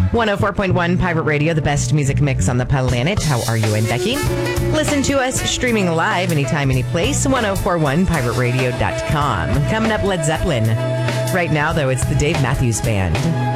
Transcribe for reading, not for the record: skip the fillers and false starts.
104.1 Pirate Radio, the best music mix on the planet. How are you? I'm Becky. Listen to us streaming live anytime, any place. 1041pirateradio.com. Coming up, Led Zeppelin. Right now, though, it's the Dave Matthews Band.